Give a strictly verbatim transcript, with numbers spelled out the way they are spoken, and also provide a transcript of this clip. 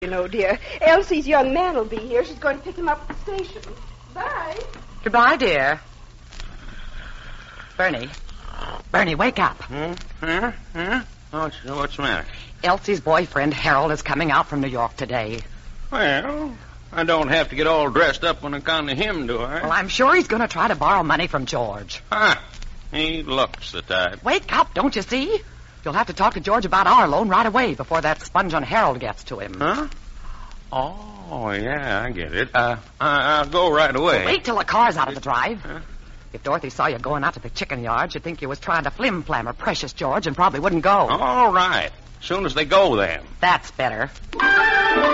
You know, dear, Elsie's young man will be here. She's going to pick him up at the station. Bye. Goodbye, dear. Bernie. Bernie, wake up. Hmm? Huh? Huh? What's, what's the matter? Elsie's boyfriend, Harold, is coming out from New York today. Well, I don't have to get all dressed up on account of him, do I? Well, I'm sure he's going to try to borrow money from George. Huh. He looks the type. Wake up, don't you see? You'll have to talk to George about our loan right away before that sponge on Harold gets to him. Huh? Oh, yeah, I get it. Uh, I, I'll go right away. Well, wait till the car's out of the drive. Huh? If Dorothy saw you going out to the chicken yard, she'd think you was trying to flim-flam her precious George and probably wouldn't go. All right. Soon as they go, then. That's better.